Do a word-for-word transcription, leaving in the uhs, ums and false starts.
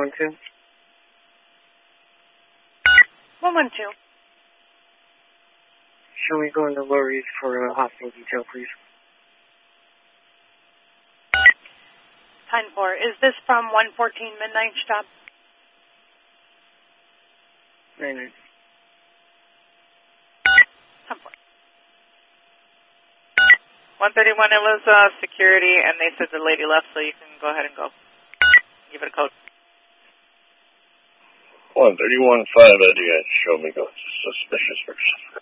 one two. one one two. Should we go into Lower East for a hospital detail, please? ten four. Is this from one fourteen Midnight Stop? nine nine. ten four. one thirty-one, it was uh, security, and they said the lady left, so you can go ahead and go. Give it a code. one thirty-one five, I do got show me go. Suspicious person.